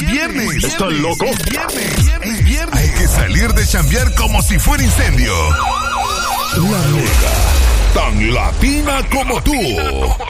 viernes. ¿Estás loco? Es viernes. Hay que salir de chambear como si fuera incendio. La Mega, tan latina como tú.